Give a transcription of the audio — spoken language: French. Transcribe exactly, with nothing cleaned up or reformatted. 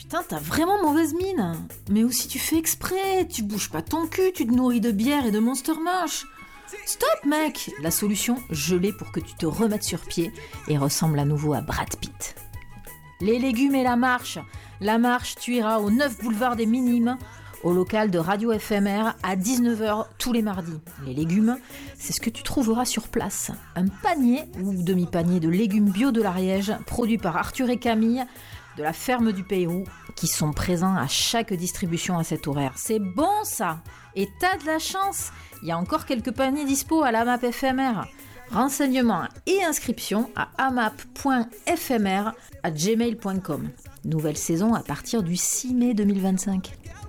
Putain, t'as vraiment mauvaise mine. Mais aussi tu fais exprès, tu bouges pas ton cul, tu te nourris de bière et de Monster Mash. Stop mec. La solution, je l'ai pour que tu te remettes sur pied et ressembles à nouveau à Brad Pitt. Les légumes et la marche. La marche, tu iras au neuf boulevard des Minimes, au local de Radio F M R à dix-neuf heures tous les mardis. Les légumes, c'est ce que tu trouveras sur place. Un panier ou demi-panier de légumes bio de l'Ariège, produits par Arthur et Camille, de la ferme du Pérou, qui sont présents à chaque distribution à cet horaire. C'est bon ça. Et t'as de la chance, il y a encore quelques paniers dispo à l'A M A P F M R. Renseignements et inscriptions à amap point f m r arobase gmail point com. Nouvelle saison à partir du six mai deux mille vingt-cinq.